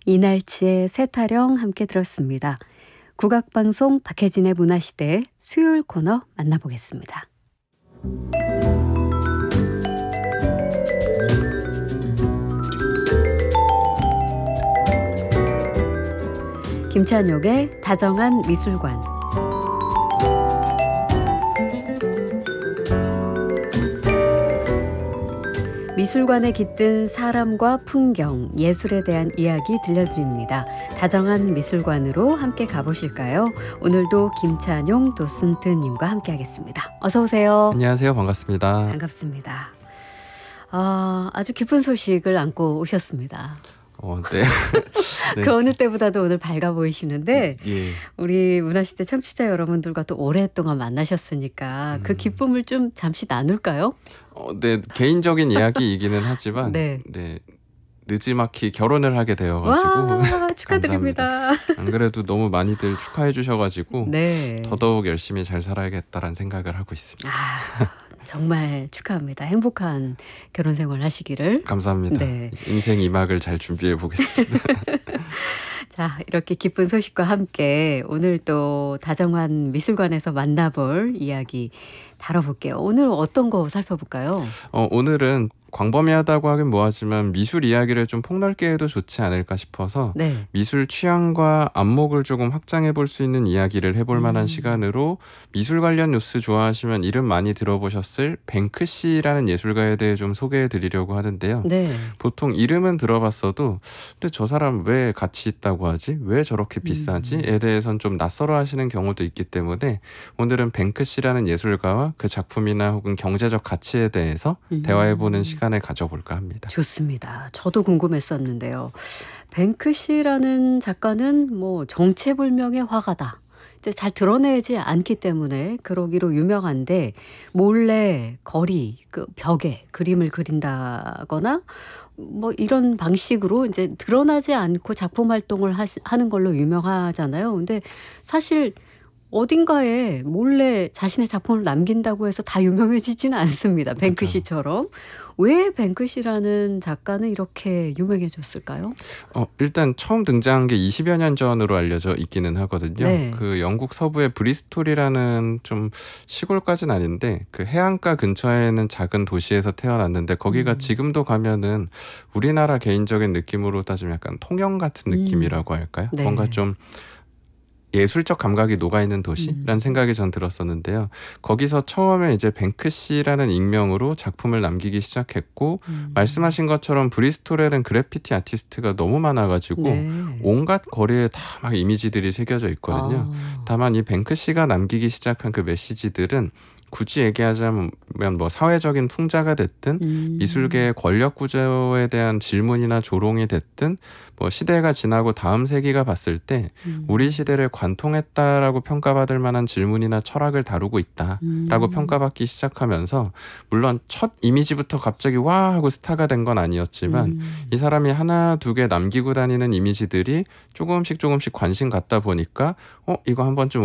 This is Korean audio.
이날치의 새타령 함께 들었습니다. 국악방송 박혜진의 문화시대 수요일 코너 만나보겠습니다. 김찬욕의 다정한 미술관. 미술관에 깃든 사람과 풍경, 예술에 대한 이야기 들려드립니다. 다정한 미술관으로 함께 가보실까요? 오늘도 김찬용 도슨트님과 함께 하겠습니다. 어서 오세요. 안녕하세요. 반갑습니다. 반갑습니다. 아주 기쁜 소식을 안고 오셨습니다. 네. 네. 그 어느 때보다도 오늘 밝아 보이시는데 예. 우리 문화시대 청취자 여러분들과 또 오랫동안 만나셨으니까 그 기쁨을 좀 잠시 나눌까요? 네. 개인적인 이야기이기는 하지만 네. 늦지막히 결혼을 하게 되어가지고 와, 축하드립니다. 안 그래도 너무 많이들 축하해 주셔가지고 네. 더더욱 열심히 잘 살아야겠다라는 생각을 하고 있습니다. 정말 축하합니다. 행복한 결혼 생활 하시기를. 감사합니다. 네. 인생 2막을 잘 준비해 보겠습니다. 자, 이렇게 기쁜 소식과 함께 오늘 또 다정한 미술관에서 만나볼 이야기 다뤄볼게요. 오늘 어떤 거 살펴볼까요? 오늘은 광범위하다고 하긴 뭐하지만 미술 이야기를 좀 폭넓게 해도 좋지 않을까 싶어서 네. 미술 취향과 안목을 조금 확장해 볼 수 있는 이야기를 해볼 만한 시간으로 미술 관련 뉴스 좋아하시면 이름 많이 들어보셨을 뱅크시라는 예술가에 대해 좀 소개해 드리려고 하는데요. 네. 보통 이름은 들어봤어도 근데 저 사람 왜 가치 있다고 하지? 왜 저렇게 비싸지?에 대해선 좀 낯설어 하시는 경우도 있기 때문에 오늘은 뱅크시라는 예술가와 그 작품이나 혹은 경제적 가치에 대해서 대화해보는 시간을 가져볼까 합니다. 좋습니다. 저도 궁금했었는데요. 뱅크시라는 작가는 뭐 정체불명의 화가다. 이제 잘 드러내지 않기 때문에 그러기로 유명한데 몰래 거리, 그 벽에 그림을 그린다거나 뭐 이런 방식으로 이제 드러나지 않고 작품 활동을 하는 걸로 유명하잖아요. 근데 사실 어딘가에 몰래 자신의 작품을 남긴다고 해서 다 유명해지지는 않습니다. 뱅크시처럼. 왜 뱅크시라는 작가는 이렇게 유명해졌을까요? 일단 처음 등장한 게 20여 년 전으로 알려져 있기는 하거든요. 네. 그 영국 서부의 브리스톨이라는 좀 시골까지는 아닌데 그 해안가 근처에 있는 작은 도시에서 태어났는데 거기가 지금도 가면은 우리나라 개인적인 느낌으로 따지면 약간 통영 같은 느낌이라고 할까요? 네. 뭔가 좀 예술적 감각이 녹아있는 도시라는 생각이 전 들었었는데요. 거기서 처음에 이제 뱅크시라는 익명으로 작품을 남기기 시작했고 말씀하신 것처럼 브리스톨에는 그래피티 아티스트가 너무 많아가지고 네. 온갖 거리에 다 막 이미지들이 새겨져 있거든요. 다만 이 뱅크시가 남기기 시작한 그 메시지들은 굳이 얘기하자면 뭐 사회적인 풍자가 됐든 미술계의 권력 구조에 대한 질문이나 조롱이 됐든 뭐 시대가 지나고 다음 세기가 봤을 때 우리 시대를 관통했다라고 평가받을 만한 질문이나 철학을 다루고 있다라고 평가받기 시작하면서 물론 첫 이미지부터 갑자기 와 하고 스타가 된 건 아니었지만 이 사람이 하나 두 개 남기고 다니는 이미지들이 조금씩 관심 갖다 보니까 이거 한 번쯤